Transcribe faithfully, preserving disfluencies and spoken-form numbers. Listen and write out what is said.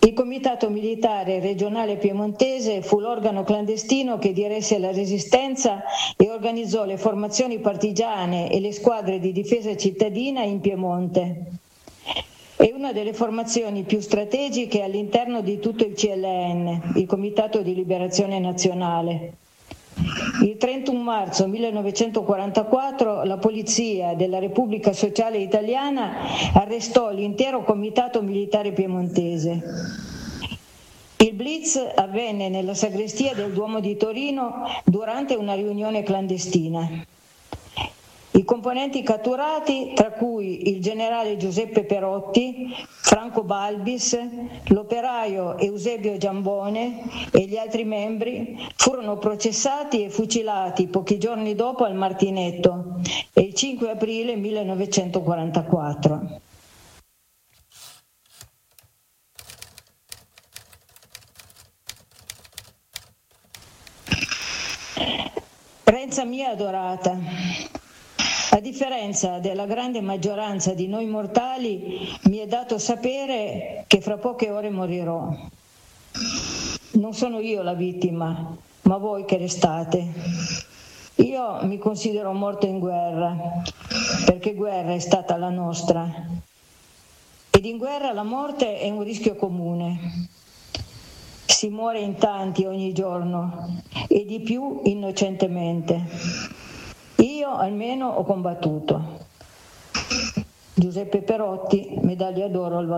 Il Comitato Militare Regionale Piemontese fu l'organo clandestino che diresse la resistenza e organizzò le formazioni partigiane e le squadre di difesa cittadina in Piemonte. È una delle formazioni più strategiche all'interno di tutto il C L N, il Comitato di Liberazione Nazionale. Il trentuno marzo millenovecentoquarantaquattro la Polizia della Repubblica Sociale Italiana arrestò l'intero Comitato Militare Piemontese. Il blitz avvenne nella sagrestia del Duomo di Torino durante una riunione clandestina. I componenti catturati, tra cui il generale Giuseppe Perotti, Franco Balbis, l'operaio Eusebio Giambone e gli altri membri, furono processati e fucilati pochi giorni dopo al Martinetto, il cinque aprile millenovecentoquarantaquattro. Renza mia adorata, a differenza della grande maggioranza di noi mortali, mi è dato sapere che fra poche ore morirò. Non sono io la vittima, ma voi che restate. Io mi considero morto in guerra, perché guerra è stata la nostra. Ed in guerra la morte è un rischio comune. Si muore in tanti ogni giorno, e di più innocentemente. Io almeno ho combattuto. Giuseppe Perotti, medaglia d'oro al valore.